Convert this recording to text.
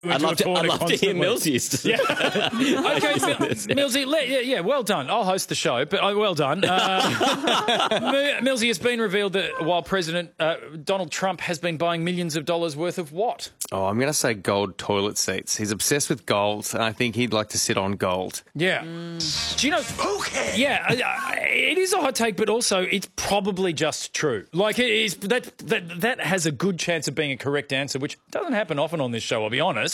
I'd love to hear Millsy's. Yeah. Okay, Millsy, yeah, well done. I'll host the show, but well done. Millsy, it's been revealed that while President Donald Trump has been buying millions of dollars worth of what? Oh, I'm going to say gold toilet seats. He's obsessed with gold, and I think he'd like to sit on gold. Yeah. Do you know? Okay. Yeah, it is a hot take, but also it's probably just true. Like it is that has a good chance of being a correct answer, which doesn't happen often on this show, I'll be honest.